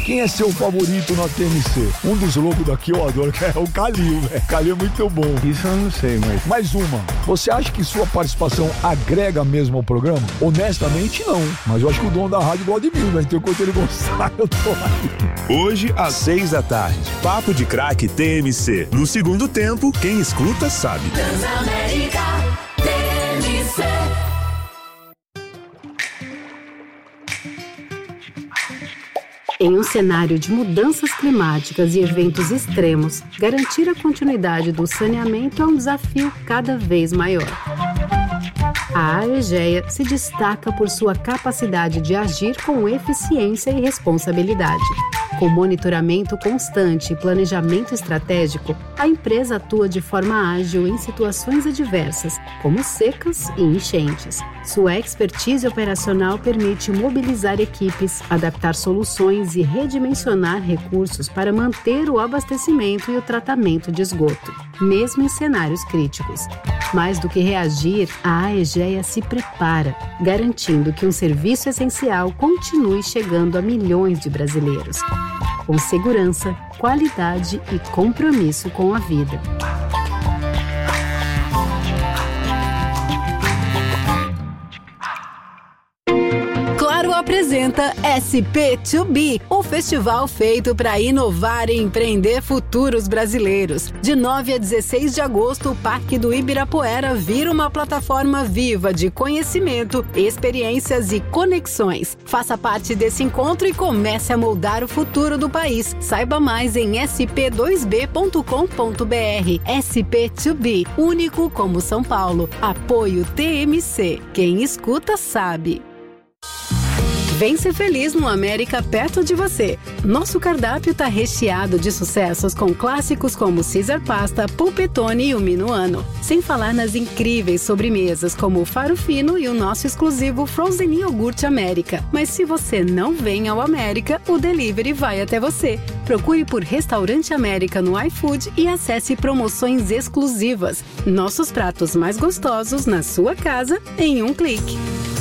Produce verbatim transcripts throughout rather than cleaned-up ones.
Quem é seu favorito na T M C? Um dos logos daqui eu adoro, que é o Calil, velho. Calil é muito bom. Isso eu não sei, mas... Mais uma. Você acha que sua participação agrega mesmo ao programa? Honestamente, não. Mas eu acho que o dono da rádio gosta de mim, velho. Então, enquanto ele gostar, eu tô aí. Hoje, às seis da tarde. Papo de Craque T M C. No segundo tempo, quem escuta sabe. Transamérica T M C. Em um cenário de mudanças climáticas e eventos extremos, garantir a continuidade do saneamento é um desafio cada vez maior. A Aegea se destaca por sua capacidade de agir com eficiência e responsabilidade. Com monitoramento constante e planejamento estratégico, a empresa atua de forma ágil em situações adversas, como secas e enchentes. Sua expertise operacional permite mobilizar equipes, adaptar soluções e redimensionar recursos para manter o abastecimento e o tratamento de esgoto, mesmo em cenários críticos. Mais do que reagir, a Aegea se prepara, garantindo que um serviço essencial continue chegando a milhões de brasileiros, com segurança, qualidade e compromisso com a vida. Apresenta S P dois B, o festival feito para inovar e empreender futuros brasileiros. De nove a dezesseis de agosto, o Parque do Ibirapuera vira uma plataforma viva de conhecimento, experiências e conexões. Faça parte desse encontro e comece a moldar o futuro do país. Saiba mais em s p dois b ponto com ponto b r. S P dois B, único como São Paulo. Apoio T M C. Quem escuta sabe. Vem ser feliz no América perto de você. Nosso cardápio está recheado de sucessos com clássicos como Caesar Pasta, Polpettone e o Minuano. Sem falar nas incríveis sobremesas como o Faro Fino e o nosso exclusivo Frozen Iogurte América. Mas se você não vem ao América, o delivery vai até você. Procure por Restaurante América no iFood e acesse promoções exclusivas. Nossos pratos mais gostosos na sua casa em um clique.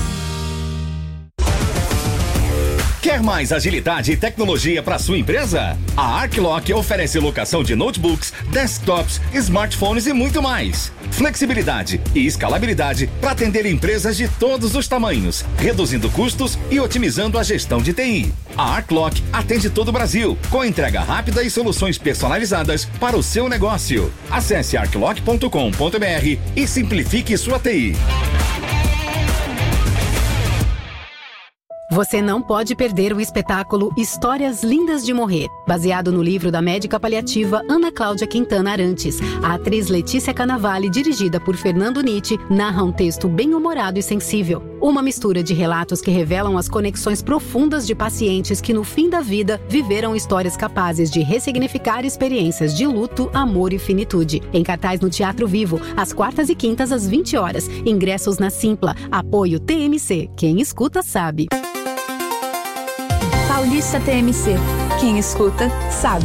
Quer mais agilidade e tecnologia para sua empresa? A Arclock oferece locação de notebooks, desktops, smartphones e muito mais. Flexibilidade e escalabilidade para atender empresas de todos os tamanhos, reduzindo custos e otimizando a gestão de T I. A Arclock atende todo o Brasil, com entrega rápida e soluções personalizadas para o seu negócio. Acesse arclock ponto com ponto b r e simplifique sua T I. Você não pode perder o espetáculo Histórias Lindas de Morrer, baseado no livro da médica paliativa Ana Cláudia Quintana Arantes. A atriz Letícia Cannavale, dirigida por Fernando Nitti, narra um texto bem-humorado e sensível. Uma mistura de relatos que revelam as conexões profundas de pacientes que, no fim da vida, viveram histórias capazes de ressignificar experiências de luto, amor e finitude. Em cartaz no Teatro Vivo, às quartas e quintas às vinte horas. Ingressos na Simpla. Apoio T M C. Quem escuta sabe. Paulista T M C. Quem escuta, sabe.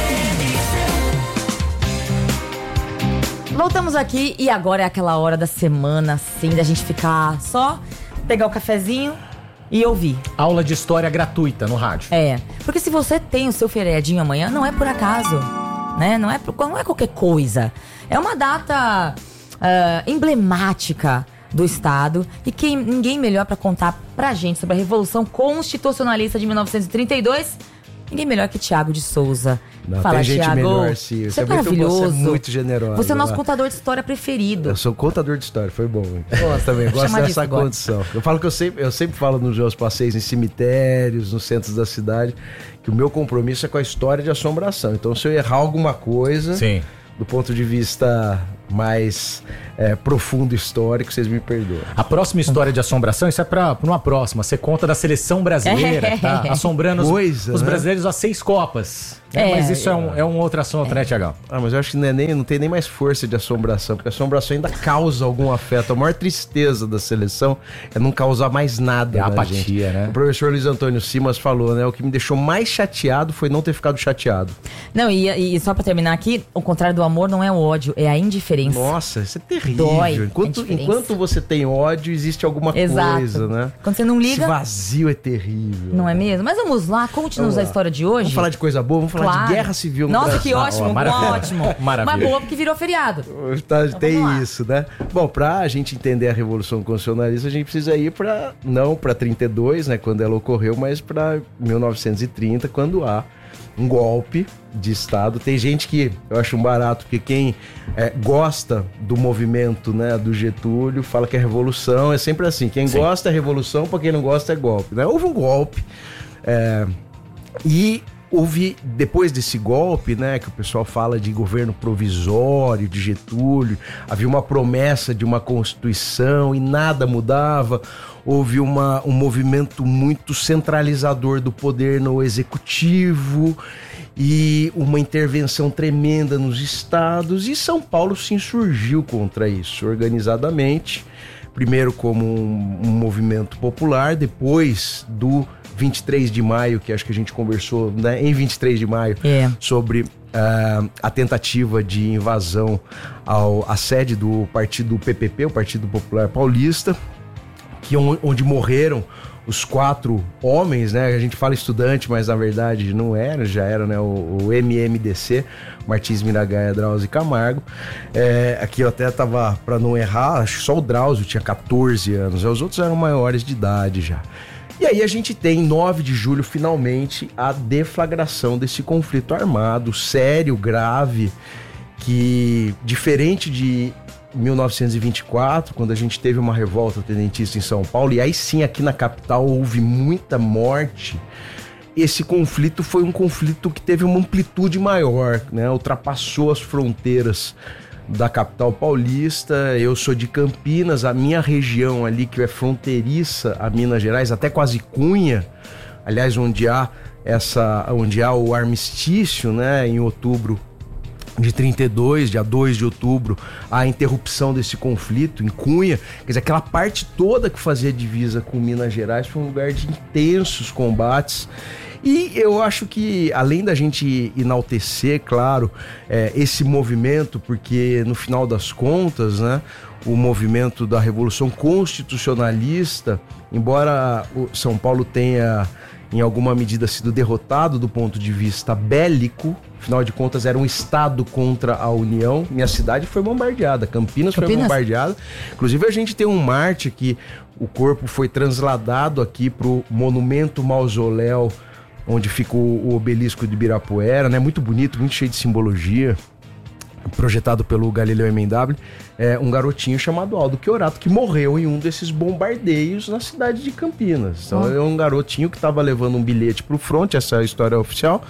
Voltamos aqui e agora é aquela hora da semana, assim, da gente ficar só, pegar o cafezinho e ouvir. Aula de história gratuita no rádio. É, porque se você tem o seu feriadinho amanhã, não é por acaso, né? Não é, por, não é qualquer coisa. É uma data uh, emblemática do Estado, e quem, ninguém melhor para contar pra gente sobre a Revolução Constitucionalista de mil novecentos e trinta e dois, ninguém melhor que Tiago de Souza. Não, Fala, tem gente Thiago, melhor, sim. você é muito, maravilhoso. Você é muito generoso. Você é o nosso lá. contador de história preferido. Eu sou contador de história, foi bom. Eu também gosto dessa condição. Eu falo que eu sempre, eu sempre falo nos meus passeios em cemitérios, nos centros da cidade, que o meu compromisso é com a história de assombração. Então, se eu errar alguma coisa, sim, do ponto de vista mais é, profundo histórico, vocês me perdoam. A próxima história de assombração, isso é pra, pra uma próxima. Você conta da seleção brasileira, que tá assombrando os, os brasileiros há seis Copas. É, mas isso é um, é um outro assunto, é. né, Tiagão? Ah, mas eu acho que não, é nem, não tem nem mais força de assombração, porque a assombração ainda causa algum afeto. A maior tristeza da seleção é não causar mais nada. É a apatia, gente. né? O professor Luiz Antônio Simas falou, né? O que me deixou mais chateado foi não ter ficado chateado. Não, e, e só pra terminar aqui, o contrário do amor não é o ódio, é a indiferença. diferença. Nossa, isso é terrível. Dói. Enquanto, enquanto você tem ódio, existe alguma Exato. coisa, né? Quando você não liga... Esse vazio é terrível. Não é mesmo? Mas vamos lá, conte-nos a história de hoje. Vamos falar de coisa boa, vamos falar claro. de guerra civil no Nossa, Brasil. que ótimo, ah, ó, ótimo. Maravilha. Mas boa porque virou feriado. Tá, então, tem isso, né? Bom, pra gente entender a Revolução Constitucionalista, a gente precisa ir para não para trinta e dois, né, quando ela ocorreu, mas para mil novecentos e trinta, quando há um golpe de Estado. Tem gente que eu acho um barato, porque quem é, gosta do movimento, né, do Getúlio, fala que é revolução, é sempre assim, quem Sim. gosta é revolução, para quem não gosta é golpe, né? Houve um golpe é, e houve, depois desse golpe, né, que o pessoal fala de governo provisório, de Getúlio, havia uma promessa de uma Constituição e nada mudava. Houve uma, um movimento muito centralizador do poder no executivo e uma intervenção tremenda nos estados, e São Paulo se insurgiu contra isso organizadamente, primeiro como um, um movimento popular, depois do vinte e três de maio, que acho que a gente conversou, né, em vinte e três de maio, é. sobre uh, a tentativa de invasão ao, à sede do partido P P P, o Partido Popular Paulista, que onde morreram os quatro homens, né? A gente fala estudante, mas na verdade não era, já era, né? O, o M M D C, Martins Miragaia, Drauzio e Camargo. É, aqui eu até tava, para não errar, acho que só o Drauzio tinha catorze anos, os outros eram maiores de idade já. E aí a gente tem, nove de julho, finalmente, a deflagração desse conflito armado, sério, grave, que, diferente de mil novecentos e vinte e quatro, quando a gente teve uma revolta tenentista em São Paulo, e aí sim, aqui na capital, houve muita morte, esse conflito foi um conflito que teve uma amplitude maior, né? Ultrapassou as fronteiras da capital paulista. Eu sou de Campinas, a minha região ali, que é fronteiriça a Minas Gerais, até quase Cunha, aliás, onde há, essa, onde há o armistício, né, em outubro de trinta e dois, dia dois de outubro, a interrupção desse conflito em Cunha, quer dizer, aquela parte toda que fazia divisa com Minas Gerais foi um lugar de intensos combates. E eu acho que, além da gente enaltecer, claro, é, esse movimento, porque no final das contas, né, o movimento da Revolução Constitucionalista, embora o São Paulo tenha, em alguma medida, sido derrotado do ponto de vista bélico, afinal de contas era um estado contra a União, minha cidade foi bombardeada, Campinas, Campinas. foi bombardeada, inclusive a gente tem um Marte que o corpo foi transladado aqui pro monumento mausoléu, onde fica o, o obelisco de Ibirapuera, né? Muito bonito, muito cheio de simbologia, projetado pelo Galileu M W, é um garotinho chamado Aldo Chiorato, que morreu em um desses bombardeios na cidade de Campinas. Então, é um garotinho que estava levando um bilhete pro front, essa é a história oficial,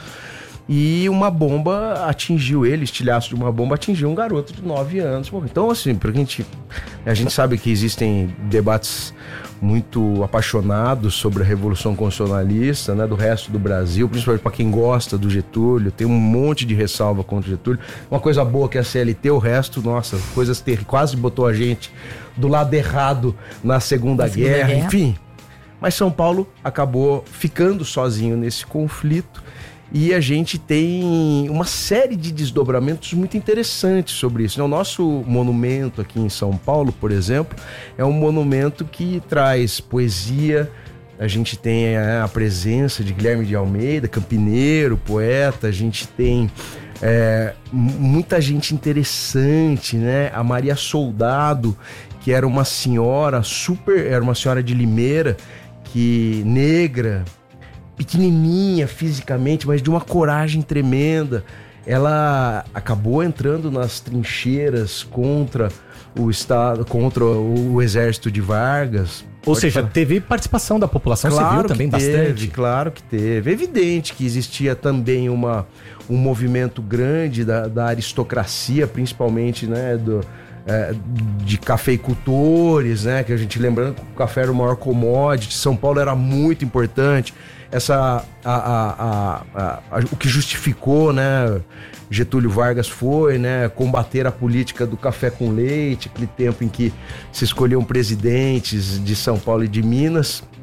e uma bomba atingiu ele, estilhaço de uma bomba atingiu um garoto de nove anos. Então, assim, porque a gente, a gente sabe que existem debates muito apaixonados sobre a Revolução Constitucionalista, né, do resto do Brasil, principalmente para quem gosta do Getúlio, tem um monte de ressalva contra o Getúlio. Uma coisa boa que é a C L T, o resto, nossa, coisas terríveis, quase botou a gente do lado errado na Segunda, na Segunda Guerra, Guerra, enfim. Mas São Paulo acabou ficando sozinho nesse conflito. E a gente tem uma série de desdobramentos muito interessantes sobre isso. O nosso monumento aqui em São Paulo, por exemplo, é um monumento que traz poesia. A gente tem a presença de Guilherme de Almeida, campineiro, poeta. A gente tem é, muita gente interessante, né? A Maria Soldado, que era uma senhora super... Era uma senhora de Limeira, que negra, pequenininha fisicamente, mas de uma coragem tremenda. Ela acabou entrando nas trincheiras contra o Estado, contra o exército de Vargas. Ou Pode seja, falar. Teve participação da população claro civil também teve, bastante. Claro que teve. É evidente que existia também uma, um movimento grande da, da aristocracia, principalmente, né, do, é, de cafeicultores, né, que a gente lembrando que o café era o maior commodity, São Paulo era muito importante. Essa, a, a, a, a, a, o que justificou, né, Getúlio Vargas foi, né, combater a política do café com leite, aquele tempo em que se escolhiam presidentes de São Paulo e de Minas.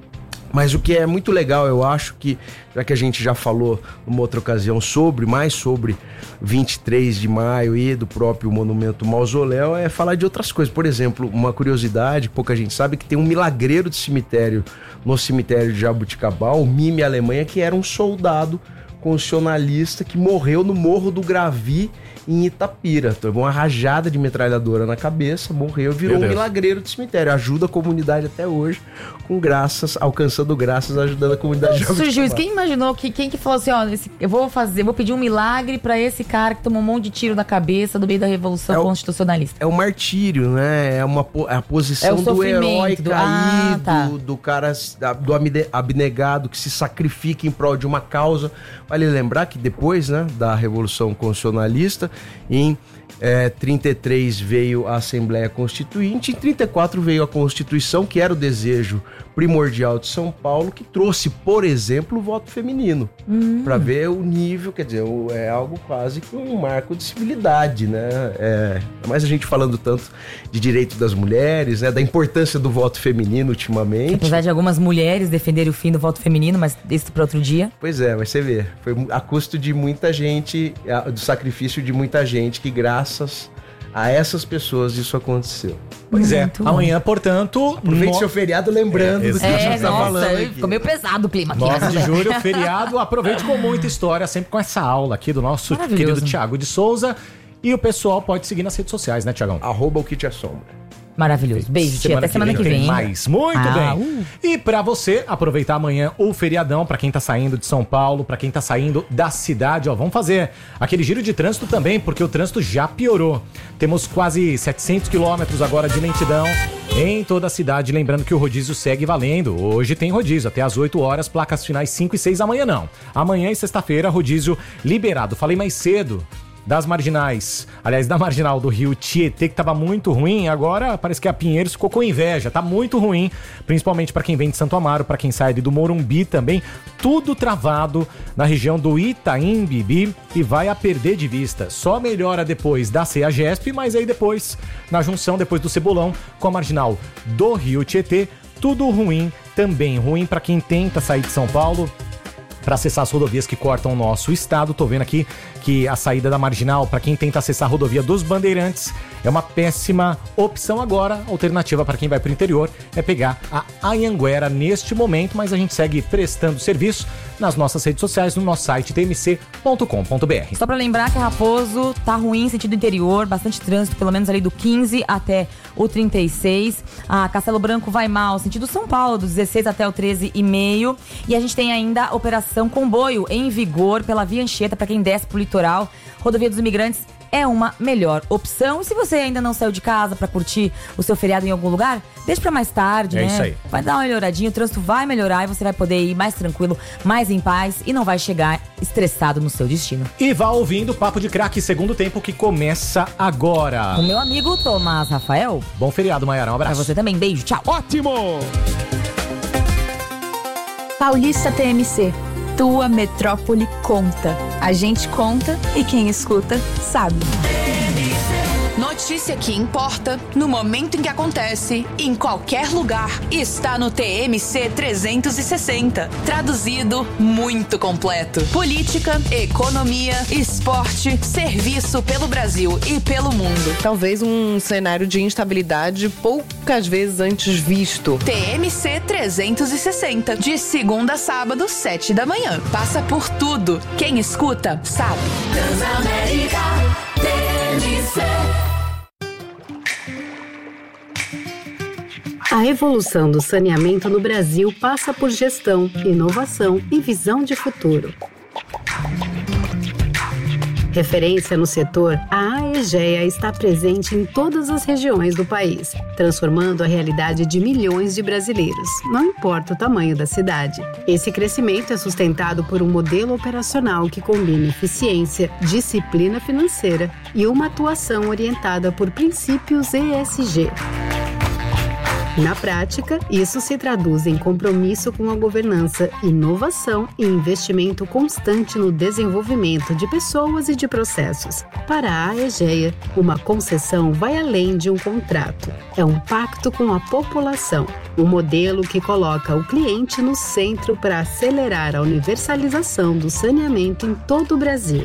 Mas o que é muito legal, eu acho que, já que a gente já falou numa outra ocasião sobre, mais sobre vinte e três de maio e do próprio Monumento Mausoléu, é falar de outras coisas. Por exemplo, uma curiosidade, pouca gente sabe, que tem um milagreiro de cemitério no cemitério de Jabuticabal, o Mime Alemanha, que era um soldado constitucionalista que morreu no Morro do Gravi, em Itapira. Tomou uma rajada de metralhadora na cabeça, morreu, virou um milagreiro de cemitério. Ajuda a comunidade até hoje, com graças, alcançando graças, ajudando a comunidade. Surgiu isso. Quem imaginou que quem que falou assim, ó, esse, eu vou fazer, vou pedir um milagre pra esse cara que tomou um monte de tiro na cabeça no meio da Revolução é Constitucionalista? O, é o martírio, né? É uma é a posição é do herói do, caído, ah, tá. do cara, do abnegado que se sacrifica em prol de uma causa. Vale lembrar que depois, né, da Revolução Constitucionalista, em é, trinta e três veio a Assembleia Constituinte, em trinta e quatro veio a Constituição, que era o desejo primordial de São Paulo, que trouxe, por exemplo, o voto feminino, hum. para ver o nível, quer dizer, é algo quase que um marco de civilidade, né? É, mas a gente falando tanto de direito das mulheres, né, da importância do voto feminino ultimamente. Apesar de algumas mulheres defenderem o fim do voto feminino, mas isso para outro dia. Pois é, mas você vê, foi a custo de muita gente, do sacrifício de muita gente, que graças a essas pessoas isso aconteceu. Pois é, muito amanhã, bom. Portanto... Aproveite no... seu feriado lembrando é, do que é, a gente tá falando aqui. Ficou meio pesado o clima aqui. nove de julho, feriado, aproveite com muita história, sempre com essa aula aqui do nosso querido Thiago de Souza. E o pessoal pode seguir nas redes sociais, né, Thiagão? Arroba o Kit Assombra. Maravilhoso. Beijo, tia. Até semana que vem. Tem mais. Muito ah, bem. Uh. E pra você aproveitar amanhã o feriadão, pra quem tá saindo de São Paulo, pra quem tá saindo da cidade, ó, vamos fazer aquele giro de trânsito também, porque o trânsito já piorou. Temos quase setecentos quilômetros agora de lentidão em toda a cidade. Lembrando que o rodízio segue valendo. Hoje tem rodízio até às oito horas, placas finais cinco e seis. Amanhã não. Amanhã e sexta-feira, rodízio liberado. Falei mais cedo das marginais, aliás, da marginal do Rio Tietê, que tava muito ruim, agora parece que a Pinheiros ficou com inveja, tá muito ruim, principalmente para quem vem de Santo Amaro, para quem sai do Morumbi também, tudo travado na região do Itaim Bibi e vai a perder de vista. Só melhora depois da CEAGESP, mas aí depois, na junção, depois do Cebolão, com a marginal do Rio Tietê, tudo ruim também, ruim para quem tenta sair de São Paulo, para acessar as rodovias que cortam o nosso estado. Tô vendo aqui que a saída da marginal, para quem tenta acessar a rodovia dos Bandeirantes, é uma péssima opção agora. A alternativa para quem vai para o interior é pegar a Anhanguera neste momento, mas a gente segue prestando serviço nas nossas redes sociais, no nosso site t m c ponto com ponto b r. Só para lembrar que a Raposo tá ruim sentido interior, bastante trânsito, pelo menos ali do quinze até o trinta e seis. A Castelo Branco vai mal, sentido São Paulo, do dezesseis até o treze e meio. E a gente tem ainda a Operação Comboio em vigor pela Via Anchieta para quem desce pro litoral. Rodovia dos Imigrantes é uma melhor opção. E se você ainda não saiu de casa para curtir o seu feriado em algum lugar, deixa para mais tarde, é né? Isso aí. Vai dar uma melhoradinha, o trânsito vai melhorar e você vai poder ir mais tranquilo, mais em paz e não vai chegar estressado no seu destino. E vá ouvindo o Papo de Craque segundo tempo que começa agora. O meu amigo Tomás Rafael. Bom feriado, Maiara. Um abraço. Pra você também. Beijo. Tchau. Ótimo! Paulista T M C. Tua metrópole conta. A gente conta e quem escuta sabe. Notícia que importa, no momento em que acontece, em qualquer lugar, está no T M C trezentos e sessenta. Traduzido, muito completo. Política, economia, esporte, serviço pelo Brasil e pelo mundo. Talvez um cenário de instabilidade poucas vezes antes visto. T M C trezentos e sessenta, de segunda a sábado, sete da manhã. Passa por tudo. Quem escuta, sabe. Transamérica, T M C. A evolução do saneamento no Brasil passa por gestão, inovação e visão de futuro. Referência no setor, a Aegea está presente em todas as regiões do país, transformando a realidade de milhões de brasileiros, não importa o tamanho da cidade. Esse crescimento é sustentado por um modelo operacional que combina eficiência, disciplina financeira e uma atuação orientada por princípios E S G. Na prática, isso se traduz em compromisso com a governança, inovação e investimento constante no desenvolvimento de pessoas e de processos. Para a Aegea, uma concessão vai além de um contrato. É um pacto com a população, um modelo que coloca o cliente no centro para acelerar a universalização do saneamento em todo o Brasil.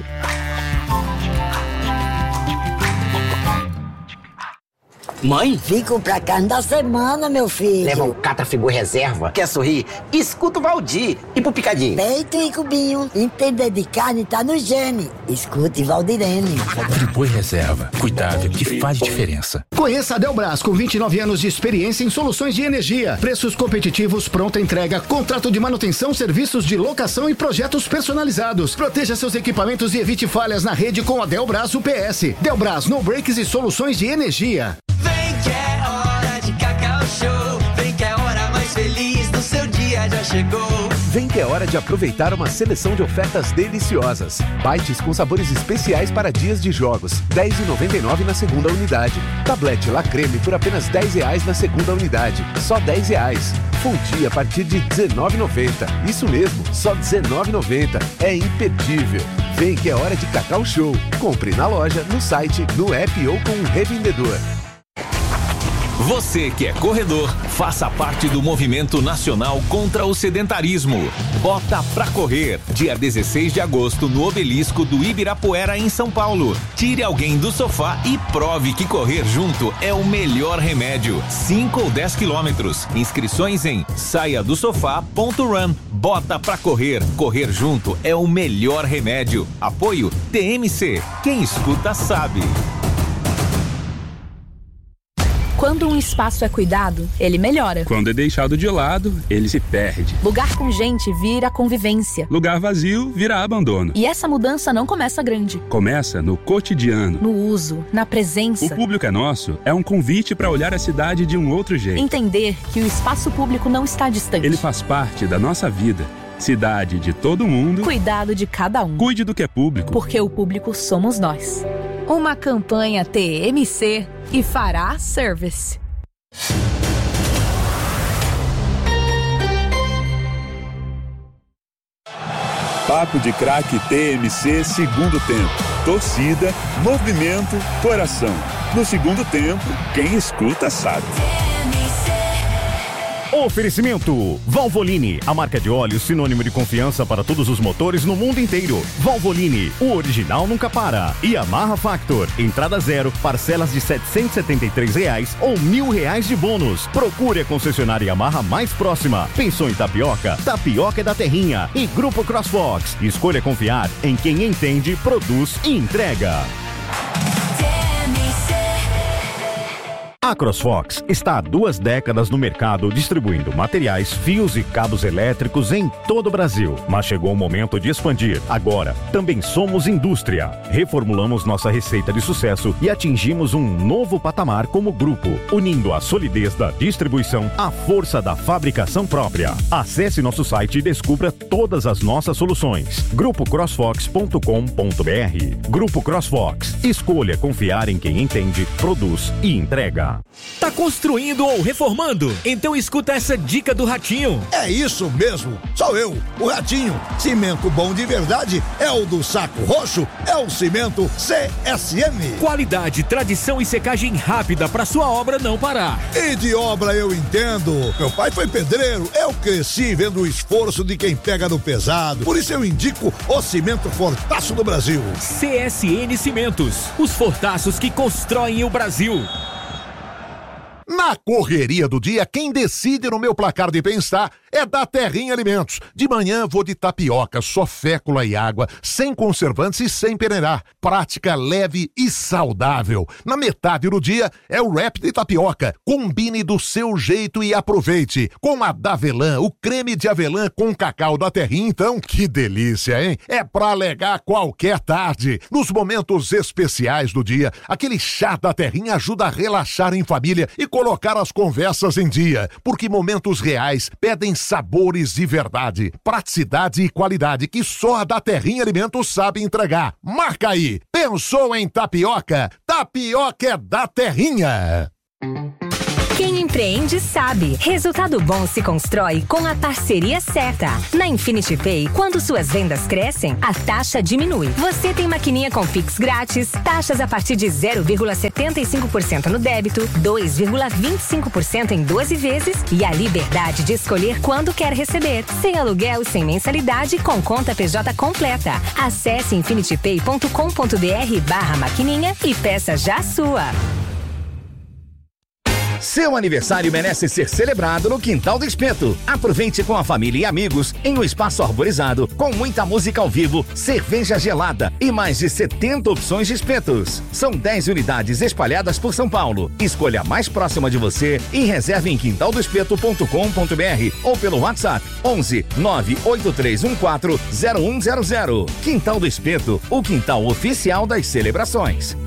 Mãe? Fico pra carne da semana, meu filho. Leva um Catafigo reserva. Quer sorrir? Escuta o Valdir. E pro picadinho? Peito e cubinho. Entender de carne tá no gene. Escute Valdirene. Friboi reserva. Cuidado que faz diferença. Conheça a Delbras, com vinte e nove anos de experiência em soluções de energia. Preços competitivos, pronta entrega, contrato de manutenção, serviços de locação e projetos personalizados. Proteja seus equipamentos e evite falhas na rede com a Delbras U P S. Delbras, no breaks e soluções de energia. Vem que é hora de Cacau Show. Vem que é a hora mais feliz do seu dia já chegou. Vem que é hora de aproveitar uma seleção de ofertas deliciosas. Bites com sabores especiais para dias de jogos. dez reais e noventa e nove centavos na segunda unidade. Tablete La Creme por apenas dez reais na segunda unidade. Só dez reais. Fundi a partir de dezenove reais e noventa centavos. Isso mesmo, só dezenove reais e noventa centavos. É imperdível. Vem que é hora de Cacau Show. Compre na loja, no site, no app ou com um revendedor. Você que é corredor, faça parte do movimento nacional contra o sedentarismo. Bota pra correr, dia dezesseis de agosto, no Obelisco do Ibirapuera, em São Paulo. Tire alguém do sofá e prove que correr junto é o melhor remédio. cinco ou dez quilômetros. Inscrições em saia do sofá ponto run. Bota pra correr. Correr junto é o melhor remédio. Apoio T M C. Quem escuta sabe. Quando um espaço é cuidado, ele melhora. Quando é deixado de lado, ele se perde. Lugar com gente vira convivência. Lugar vazio vira abandono. E essa mudança não começa grande. Começa no cotidiano. No uso, na presença. O Público é Nosso é um convite para olhar a cidade de um outro jeito. Entender que o espaço público não está distante. Ele faz parte da nossa vida. Cidade de todo mundo. Cuidado de cada um. Cuide do que é público. Porque o público somos nós. Uma campanha T M C e Fará Service. Papo de Craque T M C segundo tempo. Torcida, movimento, coração. No segundo tempo, quem escuta sabe. Oferecimento Valvoline, a marca de óleo sinônimo de confiança para todos os motores no mundo inteiro. Valvoline, o original nunca para. E Yamaha Factor, entrada zero, parcelas de setecentos e setenta e três reais ou mil reais de bônus. Procure a concessionária Yamaha mais próxima. Pensou em tapioca? Tapioca é da Terrinha. E Grupo CrossFox, escolha confiar em quem entende, produz e entrega. A CrossFox está há duas décadas no mercado distribuindo materiais, fios e cabos elétricos em todo o Brasil. Mas chegou o momento de expandir. Agora, também somos indústria. Reformulamos nossa receita de sucesso e atingimos um novo patamar como grupo, unindo a solidez da distribuição à força da fabricação própria. Acesse nosso site e descubra todas as nossas soluções. grupo crossfox ponto com ponto br. Grupo CrossFox. Escolha confiar em quem entende, produz e entrega. Tá construindo ou reformando? Então escuta essa dica do Ratinho. É isso mesmo, sou eu, o Ratinho. Cimento bom de verdade é o do Saco Roxo, é o cimento C S M. Qualidade, tradição e secagem rápida para sua obra não parar. E de obra eu entendo. Meu pai foi pedreiro, eu cresci vendo o esforço de quem pega no pesado. Por isso eu indico o cimento Fortaço do Brasil. C S N Cimentos, os fortaços que constroem o Brasil. Na correria do dia, quem decide no meu placar de bem-estar é da Terrinha Alimentos. De manhã vou de tapioca, só fécula e água, sem conservantes e sem peneirar. Prática, leve e saudável. Na metade do dia é o wrap de tapioca. Combine do seu jeito e aproveite. Com a Davelã, o creme de avelã com cacau da Terrinha, então, que delícia, hein? É pra alegar qualquer tarde. Nos momentos especiais do dia, aquele chá da Terrinha ajuda a relaxar em família e colocar as conversas em dia, porque momentos reais pedem sabores de verdade, praticidade e qualidade que só a da Terrinha Alimentos sabe entregar. Marca aí! Pensou em tapioca? Tapioca é da Terrinha! Quem empreende sabe. Resultado bom se constrói com a parceria certa. Na Infinity Pay, quando suas vendas crescem, a taxa diminui. Você tem maquininha com Pix grátis, taxas a partir de zero vírgula setenta e cinco por cento no débito, dois vírgula vinte e cinco por cento em doze vezes e a liberdade de escolher quando quer receber. Sem aluguel e sem mensalidade, com conta P J completa. Acesse infinitypay ponto com ponto br barra maquininha e peça já a sua. Seu aniversário merece ser celebrado no Quintal do Espeto. Aproveite com a família e amigos em um espaço arborizado, com muita música ao vivo, cerveja gelada e mais de setenta opções de espetos. São dez unidades espalhadas por São Paulo. Escolha a mais próxima de você e reserve em quintal do espeto ponto com ponto br ou pelo WhatsApp onze nove oito três um quatro zero um zero zero. Quintal do Espeto, o quintal oficial das celebrações.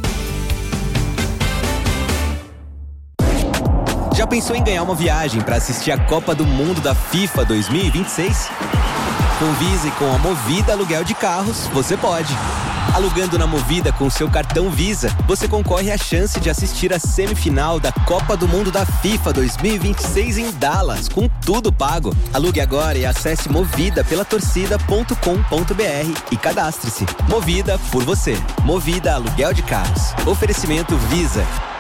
Já pensou em ganhar uma viagem para assistir a Copa do Mundo da FIFA dois mil e vinte e seis? Com Visa e com a Movida Aluguel de Carros, você pode. Alugando na Movida com seu cartão Visa, você concorre à chance de assistir a semifinal da Copa do Mundo da FIFA dois mil e vinte e seis em Dallas, com tudo pago. Alugue agora e acesse movida pela torcida ponto com ponto br e cadastre-se. Movida por você. Movida Aluguel de Carros. Oferecimento Visa.